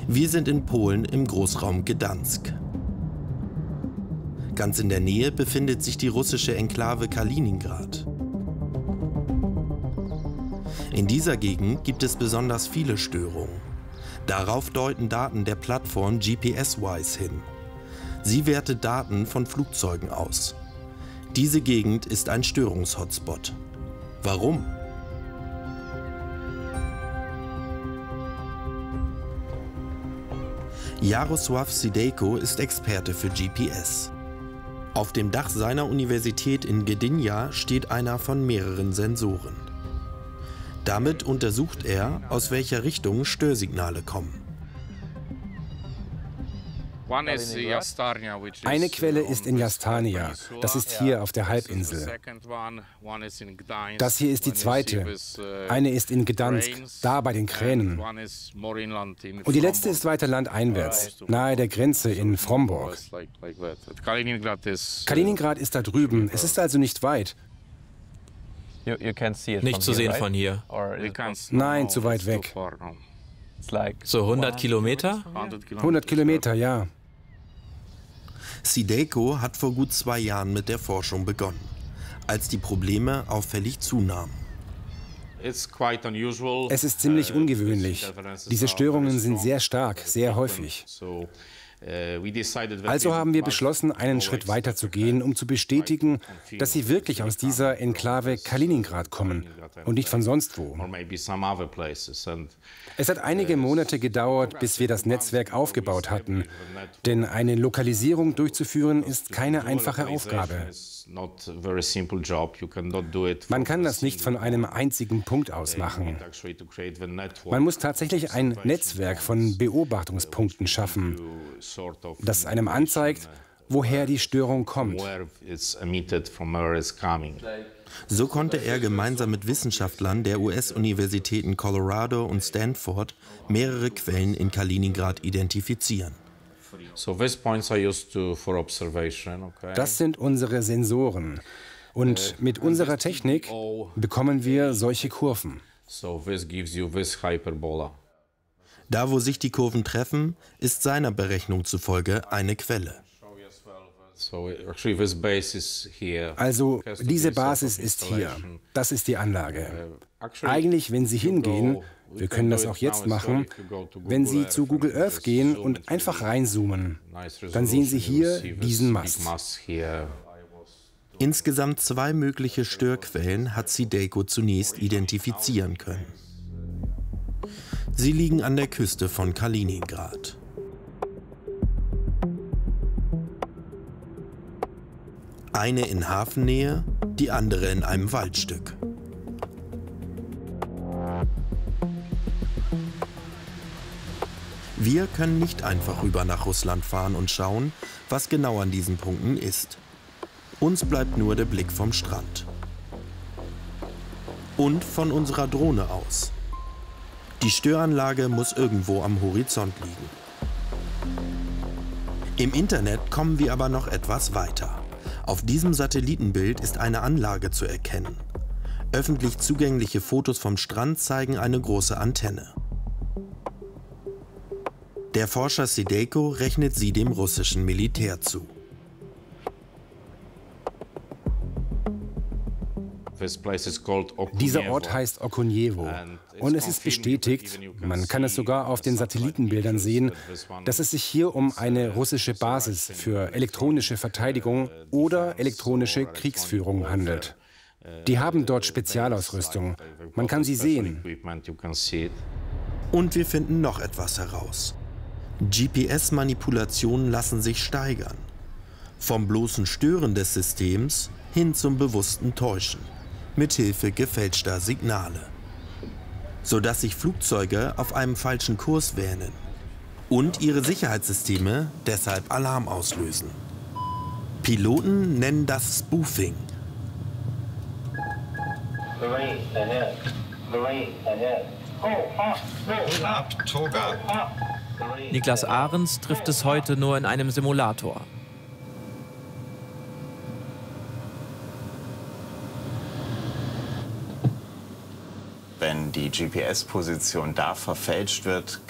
Wir sind in Polen im Großraum Gdansk. Ganz in der Nähe befindet sich die russische Enklave Kaliningrad. In dieser Gegend gibt es besonders viele Störungen. Darauf deuten Daten der Plattform GPS-Wise hin. Sie wertet Daten von Flugzeugen aus. Diese Gegend ist ein Störungshotspot. Warum? Jarosław Sidejko ist Experte für GPS. Auf dem Dach seiner Universität in Gdynia steht einer von mehreren Sensoren. Damit untersucht er, aus welcher Richtung Störsignale kommen. Eine Quelle ist in Jastania, das ist hier auf der Halbinsel. Das hier ist die zweite. Eine ist in Gdansk, da bei den Kränen. Und die letzte ist weiter landeinwärts, nahe der Grenze in Frombork. Kaliningrad ist da drüben, es ist also nicht weit. Nicht zu sehen von hier. Nein, zu weit weg. So 100 Kilometer? 100 Kilometer, ja. Sidejko hat vor gut 2 Jahren mit der Forschung begonnen, als die Probleme auffällig zunahmen. Es ist ziemlich ungewöhnlich. Diese Störungen sind sehr stark, sehr häufig. Also haben wir beschlossen, einen Schritt weiter zu gehen, um zu bestätigen, dass sie wirklich aus dieser Enklave Kaliningrad kommen und nicht von sonst wo. Es hat einige Monate gedauert, bis wir das Netzwerk aufgebaut hatten, denn eine Lokalisierung durchzuführen ist keine einfache Aufgabe. Man kann das nicht von einem einzigen Punkt aus machen. Man muss tatsächlich ein Netzwerk von Beobachtungspunkten schaffen, das einem anzeigt, woher die Störung kommt. So konnte er gemeinsam mit Wissenschaftlern der US-Universitäten Colorado und Stanford mehrere Quellen in Kaliningrad identifizieren. Das sind unsere Sensoren. Und mit unserer Technik bekommen wir solche Kurven. Da, wo sich die Kurven treffen, ist seiner Berechnung zufolge eine Quelle. Also diese Basis ist hier. Das ist die Anlage. Eigentlich, wenn Sie hingehen, wir können das auch jetzt machen, wenn Sie zu Google Earth gehen und einfach reinzoomen, dann sehen Sie hier diesen Mast. Insgesamt 2 mögliche Störquellen hat Sidejko zunächst identifizieren können. Sie liegen an der Küste von Kaliningrad. Eine in Hafennähe, die andere in einem Waldstück. Wir können nicht einfach rüber nach Russland fahren und schauen, was genau an diesen Punkten ist. Uns bleibt nur der Blick vom Strand. Und von unserer Drohne aus. Die Störanlage muss irgendwo am Horizont liegen. Im Internet kommen wir aber noch etwas weiter. Auf diesem Satellitenbild ist eine Anlage zu erkennen. Öffentlich zugängliche Fotos vom Strand zeigen eine große Antenne. Der Forscher Sidejko rechnet sie dem russischen Militär zu. Dieser Ort heißt Okunjewo und es ist bestätigt, man kann es sogar auf den Satellitenbildern sehen, dass es sich hier um eine russische Basis für elektronische Verteidigung oder elektronische Kriegsführung handelt. Die haben dort Spezialausrüstung, man kann sie sehen. Und wir finden noch etwas heraus. GPS-Manipulationen lassen sich steigern. Vom bloßen Stören des Systems hin zum bewussten Täuschen. Mithilfe gefälschter Signale, sodass sich Flugzeuge auf einem falschen Kurs wähnen und ihre Sicherheitssysteme deshalb Alarm auslösen. Piloten nennen das Spoofing. Niklas Ahrens trifft es heute nur in einem Simulator. Wenn die GPS-Position da verfälscht wird,